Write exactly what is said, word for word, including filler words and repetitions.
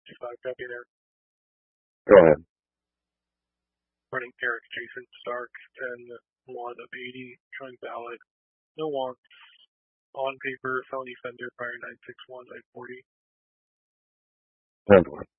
sixty-five, copy there. Go ahead. Running Eric Jason Stark and one of eighty, joint ballot. No wants. On paper, felony offender, prior nine six one, nine forty. ten one.